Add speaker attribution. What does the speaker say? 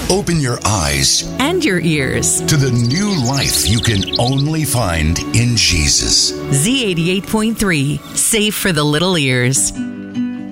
Speaker 1: Open your eyes
Speaker 2: and your ears
Speaker 1: to the new life you can only find in Jesus.
Speaker 2: Z88.3, safe for the little ears.